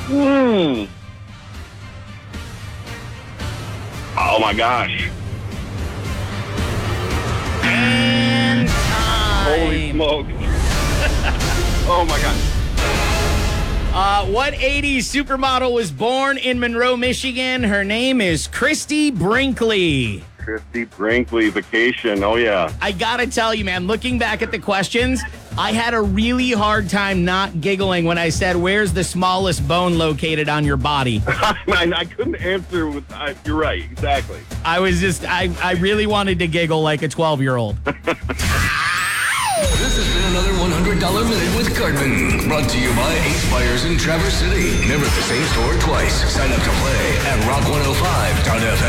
Hmm. Oh, my gosh. And Holy time. smokes. Oh, my God. What 80s supermodel was born in Monroe, Michigan? Her name is Christy Brinkley. Christy Brinkley, Vacation. Oh, yeah. I gotta tell you, man, looking back at the questions, I had a really hard time not giggling when I said, where's the smallest bone located on your body? I couldn't answer with, you're right, exactly. I really wanted to giggle like a 12-year-old. This has been another $100 Minute with Cartman. Brought to you by Ace Buyers in Traverse City. Never the same store twice. Sign up to play at rock105.fm.